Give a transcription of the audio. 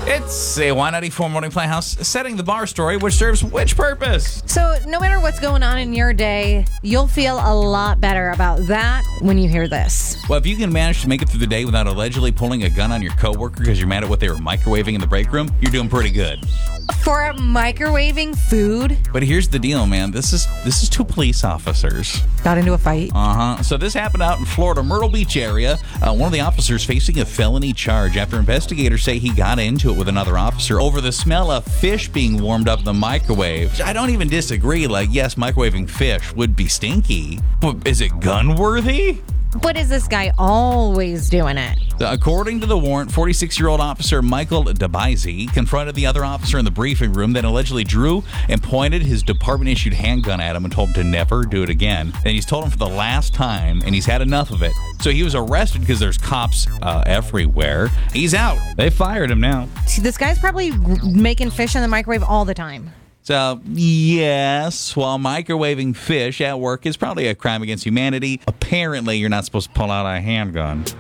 It's a Y94 Morning Playhouse setting the bar story, which serves which purpose? So no matter what's going on in your day, you'll feel a lot better about that when you hear this. Well, if you can manage to make it through the day without allegedly pulling a gun on your coworker because you're mad at what they were microwaving in the break room, you're doing pretty good. For microwaving food? But here's the deal, man. This is two police officers. Got into a fight? So this happened out in Florida, Myrtle Beach area. One of the officers facing a felony charge after investigators say he got into it with another officer over the smell of fish being warmed up in the microwave. I don't even disagree. Like, yes, microwaving fish would be stinky, but is it gun-worthy? What is this guy always doing it? According to the warrant, 46-year-old officer Michael DeBise confronted the other officer in the briefing room, then allegedly drew and pointed his department-issued handgun at him and told him to never do it again. Then he's told him for the last time, and he's had enough of it. So he was arrested because there's cops everywhere. He's out. They fired him now. See, this guy's probably making fish in the microwave all the time. So, yes, while microwaving fish at work is probably a crime against humanity, apparently you're not supposed to pull out a handgun.